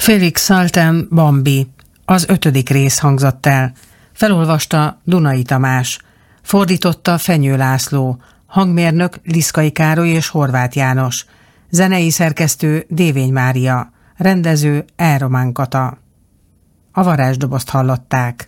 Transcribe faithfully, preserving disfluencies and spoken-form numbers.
Félix Saltem, Bambi. Az ötödik rész hangzott el. Felolvasta Dunai Tamás. Fordította Fenyő László. Hangmérnök Liszkai Károly és Horváth János. Zenei szerkesztő Dévény Mária. Rendező E. Román Kata. A varázsdobozt hallották.